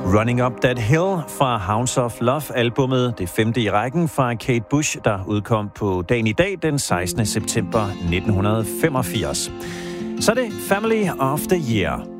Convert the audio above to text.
Running Up That Hill fra Hounds of Love-albummet, det 5. i rækken fra Kate Bush, der udkom på dagen i dag, den 16. september 1985. Så er det Family of the Year.